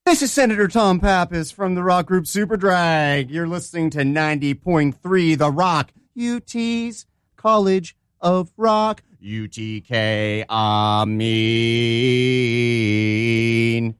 This is Senator Tom Pappas from the rock group Superdrag. You're listening to 90.3 The Rock, UT's College of Rock, UTK, I mean.